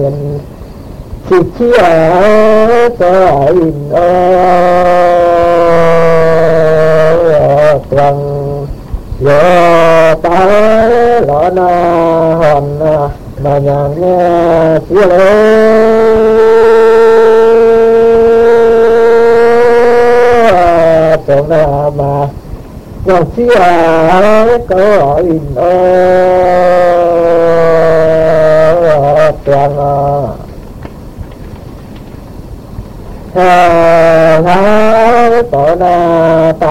miền xịt chia có in trăng giờ ta lọ na hòn mà nhà nghe chia lối chỗ nào mà còn chia có in trăng tổ na